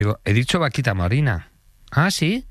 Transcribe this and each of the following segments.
Digo, he dicho vaquita marina. Ah, ¿sí?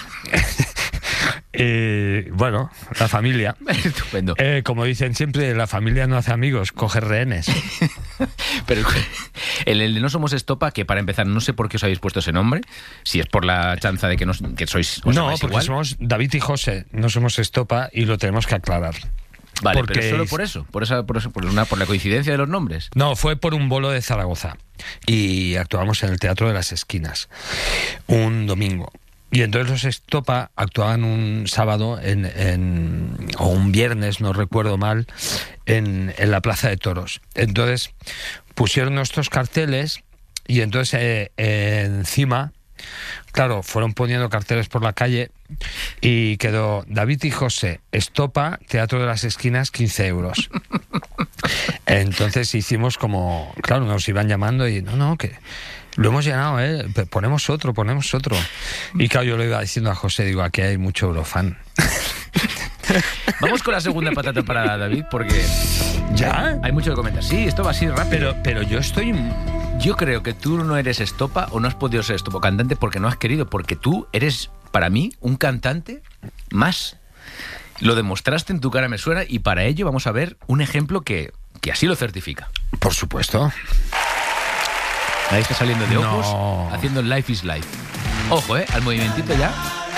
Bueno, la familia. Estupendo. Como dicen siempre, la familia no hace amigos, coge rehenes. Pero el de No Somos Estopa, que para empezar no sé por qué os habéis puesto ese nombre, si es por la chanza de que sois... No, porque igual. Somos David y José, no somos Estopa y lo tenemos que aclarar. Vale, porque pero solo por eso, por la coincidencia de los nombres. No, fue por un bolo de Zaragoza y actuamos en el Teatro de las Esquinas un domingo. Y entonces los Estopa actuaban un sábado o un viernes, no recuerdo mal, en la Plaza de Toros. Entonces pusieron nuestros carteles y entonces encima, claro, fueron poniendo carteles por la calle y quedó David y José, Estopa, Teatro de las Esquinas, 15 euros. Entonces hicimos como, claro, nos iban llamando y no, que... Lo hemos llenado, ponemos otro. Y claro, yo le iba diciendo a José, digo, aquí hay mucho eurofan. Vamos con la segunda patata para David, porque ¿ya? Hay mucho que comentar. Sí, esto va así rápido. Pero yo creo que tú no eres Estopa o no has podido ser Estopa cantante porque no has querido, porque tú eres, para mí, un cantante más. Lo demostraste en Tu cara me suena y para ello vamos a ver un ejemplo que así lo certifica. Por supuesto. Ahí está saliendo de ojos, haciendo Life is Life. Ojo, al movimentito ya.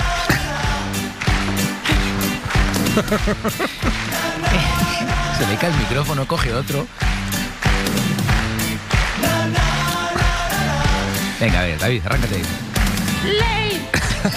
Se le cae el micrófono, coge otro. Venga, a ver, David, arráncate. Life.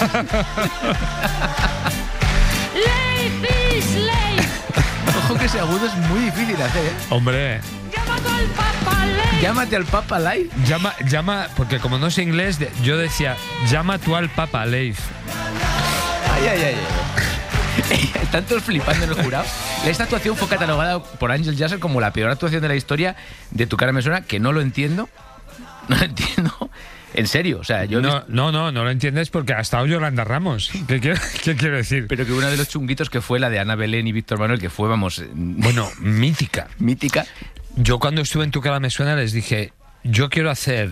Life is life. Ojo que ese agudo es muy difícil de hacer, Hombre... Llámate al Papa Life. Llama, porque como no sé inglés, yo decía, llama tú al Papa Life. Ay. Están todos flipando en el jurado. Esta actuación fue catalogada por Ángel Yasser como la peor actuación de la historia de Tu cara me suena, que no lo entiendo. No lo entiendo. En serio, o sea, yo... No lo entiendes porque ha estado Yolanda Ramos. ¿Qué quiero decir? Pero que uno de los chunguitos que fue la de Ana Belén y Víctor Manuel, que fue, vamos... Bueno, mítica. Mítica. Yo cuando estuve en Tu cara me suena les dije, yo quiero hacer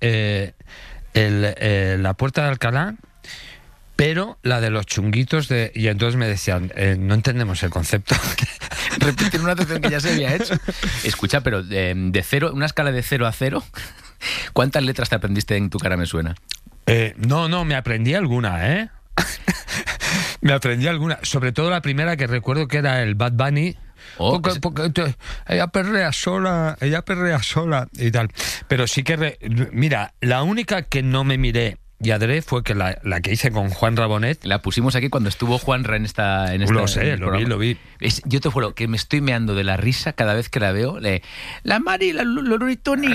la Puerta de Alcalá, pero la de los chunguitos de... Y entonces me decían, no entendemos el concepto. Repetir una actuación que ya se había hecho. Escucha, pero de cero, una escala de 0 a 0, ¿cuántas letras te aprendiste en Tu cara me suena? No, me aprendí alguna, Me aprendí alguna. Sobre todo la primera que recuerdo que era el Bad Bunny. Porque ella perrea sola y tal. Pero sí que... Mira, la única que no me miré y adré fue que la que hice con Juan Rabonet. La pusimos aquí cuando estuvo Juanra en esta lo sé, lo vi. Yo te juro que me estoy meando de la risa cada vez que la veo. La Mari, la Loritoni.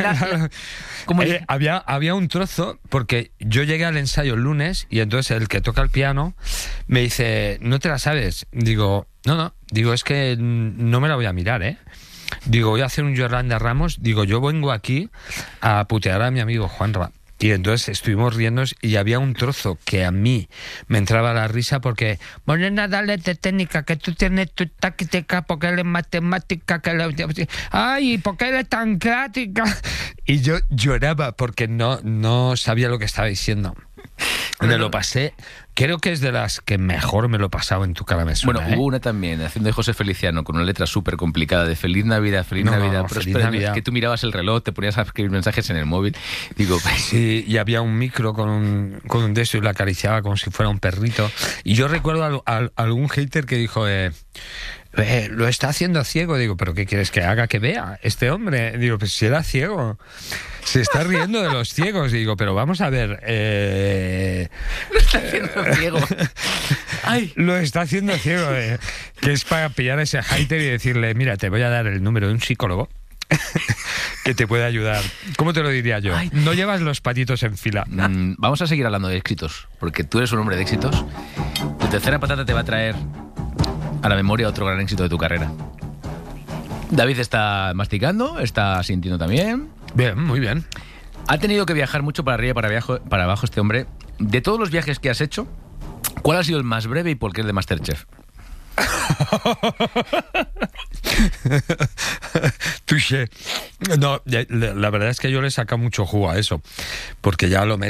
Había un trozo, porque yo llegué al ensayo el lunes y entonces el que toca el piano me dice, ¿no te la sabes? Digo, no. Digo, es que no me la voy a mirar, Digo, voy a hacer un Yolanda Ramos. Digo, yo vengo aquí a putear a mi amigo Juanra. Y entonces estuvimos riéndonos y había un trozo que a mí me entraba la risa porque Morena, dale de técnica, que tú tienes tu táctica, porque él es matemática, ¡ay! ¿Por qué eres tan crática? Y yo lloraba porque no sabía lo que estaba diciendo. Me lo pasé, creo que es de las que mejor me lo he pasado en Tu cara me suena. Bueno, hubo una también, haciendo de José Feliciano, con una letra súper complicada de Feliz Navidad, Feliz Navidad. Es que tú mirabas el reloj, te ponías a escribir mensajes en el móvil. Digo, sí, y había un micro con un de eso y lo acariciaba como si fuera un perrito. Y yo recuerdo a algún hater que dijo... lo está haciendo ciego. Digo, ¿pero qué quieres que haga? Que vea este hombre. Digo, pues si era ciego. Se está riendo de los ciegos. Digo, pero vamos a ver. Lo está haciendo ciego. Ay, lo está haciendo ciego. Que es para pillar a ese hater y decirle, mira, te voy a dar el número de un psicólogo que te puede ayudar. ¿Cómo te lo diría yo? Ay. No llevas los patitos en fila. Vamos a seguir hablando de éxitos, porque tú eres un hombre de éxitos. Tu tercera patata te va a traer a la memoria otro gran éxito de tu carrera. David está masticando, está sintiendo también. Bien, muy bien. Ha tenido que viajar mucho para arriba y para abajo este hombre. De todos los viajes que has hecho, ¿cuál ha sido el más breve y por qué el de MasterChef? Touché. No, la verdad es que yo le saca mucho jugo a eso, porque ya lo